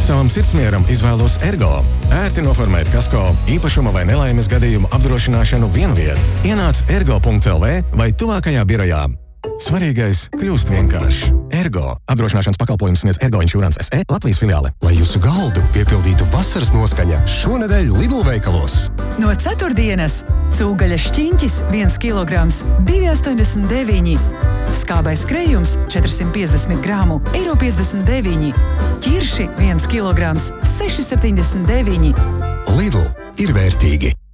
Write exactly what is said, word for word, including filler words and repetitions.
Savam sirdsmieram izvēlos Ergo. Ērti noformēt kasko, īpašuma vai nelaimes gadījumu apdrošināšanu vienviet. Ienāc ergo punkts el vē vai tuvākajā birojā. Svarīgais kļūst vienkāršs. Ergo. Apdrošināšanas pakalpojums sniedz Ergo Insurance es e Latvijas filiāle. Lai jūsu galdu piepildītu vasaras noskaņa, šonedēļ Lidl veikalos. No ceturtdienas cūgaļas šķiņķis viens kilograms divi astoņdesmit deviņi. Skābais krējums četrsimt piecdesmit gramu eiro piecdesmit deviņi. Ķirši viens kilograms seši septiņdesmit deviņi. Lidl ir vērtīgi.